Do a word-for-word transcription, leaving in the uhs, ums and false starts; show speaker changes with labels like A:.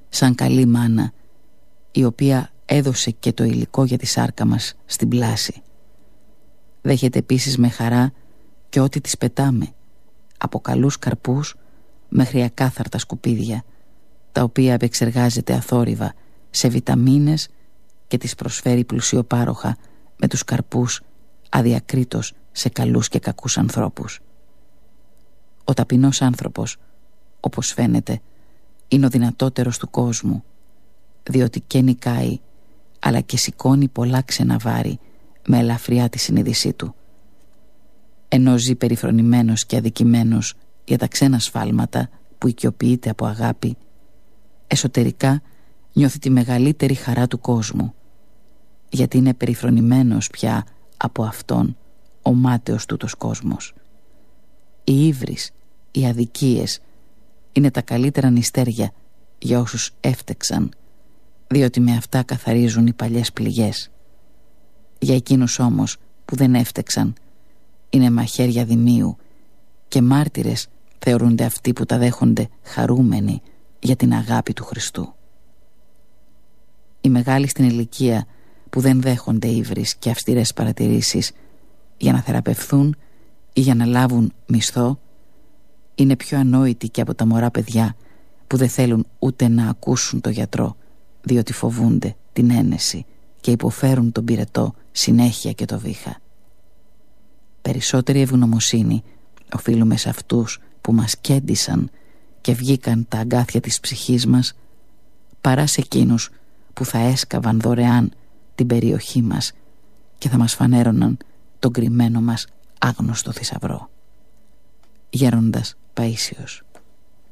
A: σαν καλή μάνα, η οποία έδωσε και το υλικό για τη σάρκα μας στην πλάση. Δέχεται επίσης με χαρά και ό,τι τις πετάμε, από καλούς καρπούς μέχρι ακάθαρτα σκουπίδια, τα οποία επεξεργάζεται αθόρυβα σε βιταμίνες και τις προσφέρει πλουσιοπάροχα με τους καρπούς αδιακρίτως σε καλούς και κακούς ανθρώπους. Ο ταπεινός άνθρωπος, όπως φαίνεται, είναι ο δυνατότερος του κόσμου, διότι και νικάει αλλά και σηκώνει πολλά ξένα βάρη με ελαφριά τη συνείδησή του. Ενώ ζει περιφρονημένος και αδικημένος για τα ξένα σφάλματα που οικειοποιείται από αγάπη, εσωτερικά νιώθει τη μεγαλύτερη χαρά του κόσμου, γιατί είναι περιφρονημένος πια από αυτόν ο μάταιος τούτος κόσμος. Οι ύβρις, οι αδικίες είναι τα καλύτερα νηστέρια για όσους έφτεξαν, διότι με αυτά καθαρίζουν οι παλιές πληγές. Για εκείνους όμως που δεν έφτεξαν, είναι μαχαίρια δημίου και μάρτυρες θεωρούνται αυτοί που τα δέχονται χαρούμενοι για την αγάπη του Χριστού. Οι μεγάλοι στην ηλικία που δεν δέχονται ύβρις και αυστηρές παρατηρήσεις για να θεραπευθούν ή για να λάβουν μισθό, είναι πιο ανόητοι και από τα μωρά παιδιά που δεν θέλουν ούτε να ακούσουν το γιατρό, διότι φοβούνται την ένεση και υποφέρουν τον πυρετό συνέχεια και το βήχα. Περισσότερη ευγνωμοσύνη οφείλουμε σε αυτούς που μας κέντησαν και βγήκαν τα αγκάθια της ψυχής μας, παρά σε εκείνους που θα έσκαβαν δωρεάν την περιοχή μας και θα μας φανέρωναν τον κρυμμένο μας άγνωστο θησαυρό. Γέροντας Παΐσιος.